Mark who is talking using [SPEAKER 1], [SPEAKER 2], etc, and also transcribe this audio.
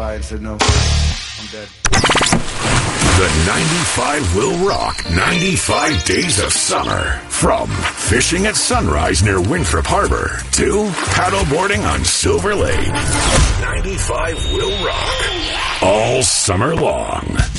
[SPEAKER 1] by and said, no, I'm dead.
[SPEAKER 2] The 95 will rock 95 days of summer. From fishing at sunrise near Winthrop Harbor to paddleboarding on Silver Lake. 95 will rock all summer long.